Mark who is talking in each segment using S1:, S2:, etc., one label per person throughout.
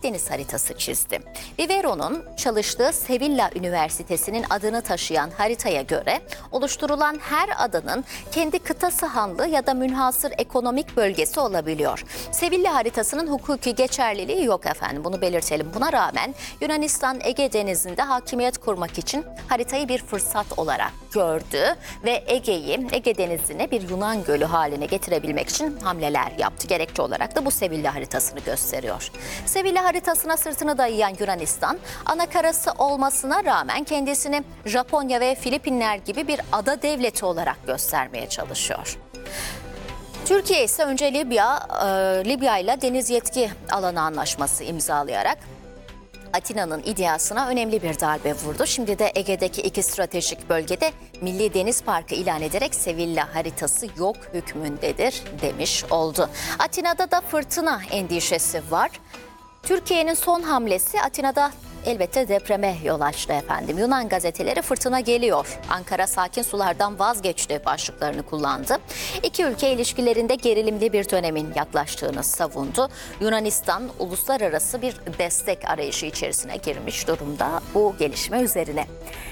S1: Akdeniz haritası çizdi. Vivero'nun çalıştığı Sevilla Üniversitesi'nin adını taşıyan haritaya göre oluşturulan her adanın kendi kıta sahanlığı ya da münhasır ekonomik bölgesi olabiliyor. Sevilla haritasının hukuki geçerliliği yok efendim, bunu belirtelim. Buna rağmen Yunanistan Ege Denizi'nde hakimiyet kurmak için haritayı bir fırsat olarak gördü ve Ege Denizi'ne bir Yunan gölü haline getirebilmek için hamleler yaptı. Gerekçe olarak da bu Sevilla haritasını gösteriyor. Sevilla haritasına sırtını dayayan Yunanistan, ana karası olmasına rağmen kendisini Japonya ve Filipinler gibi bir ada devleti olarak göstermeye çalışıyor. Türkiye ise önce Libya ile deniz yetki alanı anlaşması imzalayarak Atina'nın iddiasına önemli bir darbe vurdu. Şimdi de Ege'deki iki stratejik bölgede Milli Deniz Parkı ilan ederek Sevilla haritası yok hükmündedir demiş oldu. Atina'da da fırtına endişesi var. Türkiye'nin son hamlesi Atina'da elbette depreme yol açtı efendim. Yunan gazeteleri fırtına geliyor, Ankara sakin sulardan vazgeçti başlıklarını kullandı. İki ülke ilişkilerinde gerilimli bir dönemin yaklaştığını savundu. Yunanistan uluslararası bir destek arayışı içerisine girmiş durumda bu gelişme üzerine.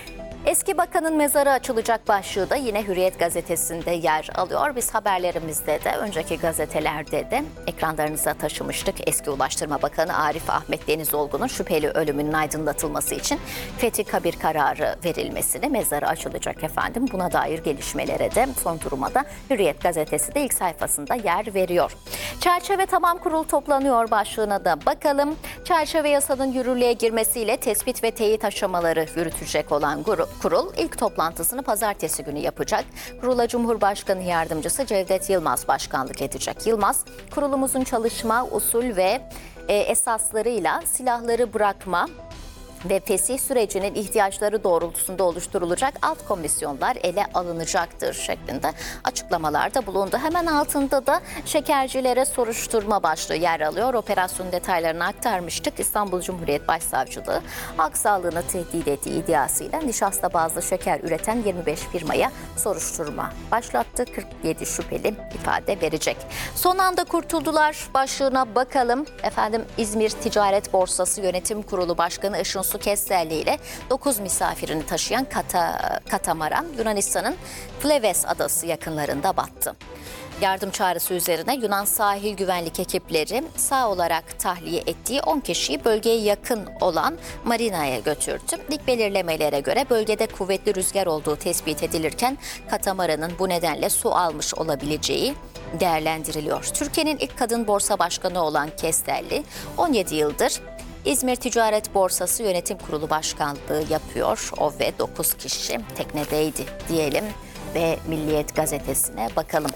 S1: Eski bakanın mezarı açılacak başlığı da yine Hürriyet gazetesinde yer alıyor. Biz haberlerimizde de önceki gazetelerde de ekranlarınıza taşımıştık. Eski Ulaştırma Bakanı Arif Ahmet Denizolgu'nun şüpheli ölümünün aydınlatılması için fethi kabir kararı verilmesine, mezarı açılacak efendim. Buna dair gelişmelere de son duruma da Hürriyet gazetesi de ilk sayfasında yer veriyor. Çerçeve tamam, kurul toplanıyor başlığına da bakalım. Çerçeve yasanın yürürlüğe girmesiyle tespit ve teyit aşamaları yürütecek olan kurul ilk toplantısını pazartesi günü yapacak. Kurula Cumhurbaşkanı Yardımcısı Cevdet Yılmaz başkanlık edecek. Yılmaz, kurulumuzun çalışma, usul ve esaslarıyla silahları bırakma ve fesih sürecinin ihtiyaçları doğrultusunda oluşturulacak alt komisyonlar ele alınacaktır şeklinde açıklamalarda bulundu. Hemen altında da şekercilere soruşturma başlığı yer alıyor. Operasyon detaylarını aktarmıştık. İstanbul Cumhuriyet Başsavcılığı halk sağlığını tehdit ettiği iddiasıyla nişasta bazlı şeker üreten 25 firmaya soruşturma başlattı. 47 şüpheli ifade verecek. Son anda kurtuldular başlığına bakalım. Efendim, İzmir Ticaret Borsası Yönetim Kurulu Başkanı Işın Su Kestelli ile 9 misafirini taşıyan katamaran Yunanistan'ın Flevez adası yakınlarında battı. Yardım çağrısı üzerine Yunan sahil güvenlik ekipleri sağ olarak tahliye ettiği 10 kişiyi bölgeye yakın olan marinaya götürdü. İlk belirlemelere göre bölgede kuvvetli rüzgar olduğu tespit edilirken katamaranın bu nedenle su almış olabileceği değerlendiriliyor. Türkiye'nin ilk kadın borsa başkanı olan Kestelli 17 yıldır İzmir Ticaret Borsası Yönetim Kurulu Başkanlığı yapıyor. O ve 9 kişi teknedeydi diyelim ve Milliyet Gazetesi'ne bakalım.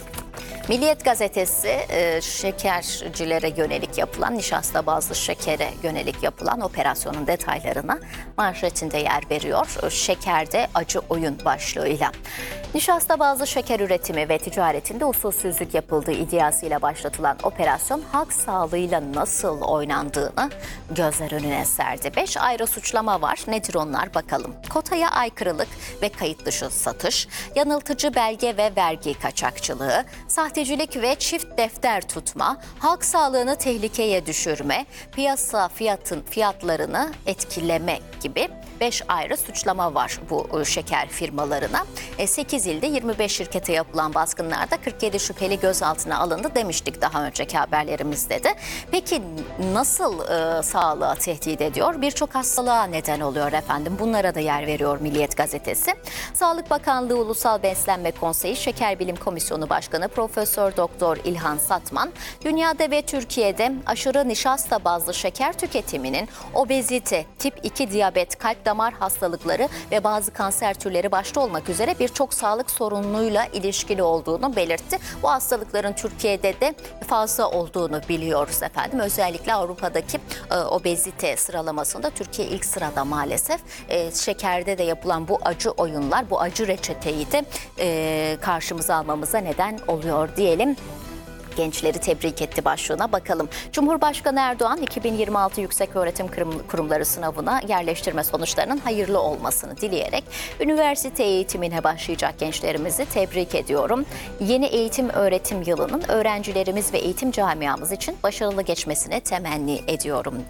S1: Milliyet Gazetesi şekercilere yönelik yapılan, nişasta bazlı şekere yönelik yapılan operasyonun detaylarına manşetinde yer veriyor. Şekerde acı oyun başlığıyla. Nişasta bazlı şeker üretimi ve ticaretinde usulsüzlük yapıldığı iddiasıyla başlatılan operasyon halk sağlığıyla nasıl oynandığını gözler önüne serdi. 5 ayrı suçlama var. Nedir onlar bakalım. Kotaya aykırılık ve kayıt dışı satış, yanıltıcı belge ve vergi kaçakçılığı, sahtecilik ve çift defter tutma, halk sağlığını tehlikeye düşürme, piyasa fiyatlarını etkileme gibi 5 ayrı suçlama var bu şeker firmalarına. 8 ilde 25 şirkete yapılan baskınlarda 47 şüpheli gözaltına alındı demiştik daha önceki haberlerimizde de. Peki nasıl sağlığa tehdit ediyor? Birçok hastalığa neden oluyor efendim. Bunlara da yer veriyor Milliyet Gazetesi. Sağlık Bakanlığı Ulusal Beslenme Konseyi Şeker Bilim Komisyonu Başkanı Profesör Doktor İlhan Satman, dünyada ve Türkiye'de aşırı nişasta bazlı şeker tüketiminin obezite, tip 2 diyabet, kalp damar hastalıkları ve bazı kanser türleri başta olmak üzere birçok sağlık sorunuyla ilişkili olduğunu belirtti. Bu hastalıkların Türkiye'de de fazla olduğunu biliyoruz efendim. Özellikle Avrupa'daki obezite sıralamasında Türkiye ilk sırada maalesef. Şekerde de yapılan bu acı oyunlar, bu acı reçeteyi de karşımıza almamıza neden oluyor diyelim. Gençleri tebrik etti başlığına bakalım. Cumhurbaşkanı Erdoğan 2026 Yükseköğretim Kurumları sınavına yerleştirme sonuçlarının hayırlı olmasını dileyerek üniversite eğitimine başlayacak gençlerimizi tebrik ediyorum. Yeni eğitim öğretim yılının öğrencilerimiz ve eğitim camiamız için başarılı geçmesini temenni ediyorum